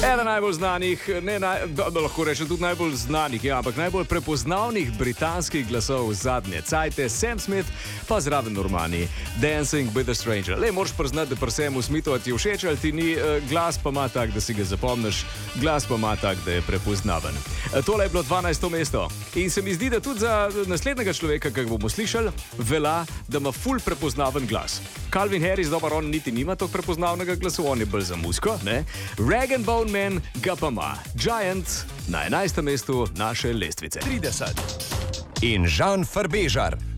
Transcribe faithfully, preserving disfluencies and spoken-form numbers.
Eden najbolj znanih, ne naj, da, da lahko rečem tudi najbolj znanih, ja, ampak najbolj prepoznavnih britanskih glasov zadnje cajte, Sam Smith, pa zraven Normani, Dancing with a Stranger. Le, moraš priznati, da pri Samu Smithu ti všeč ali ti ni, glas pa ima tak, da si ga zapomniš, glas pa ima tak, da je prepoznaven. Tole je bilo dvanajsto mesto in se mi zdi, da tudi za naslednjega človeka, ki ga bomo slišali, velja, da ima ful prepoznaven glas. Calvin Harris, dobar, on niti nima tog prepoznavnega glasu, on je bolj za muziko, ne? Rag and Bone Man ga pa ima. Giant na enajstem mestu naše lestvice. trideset. In Žan Farbežar.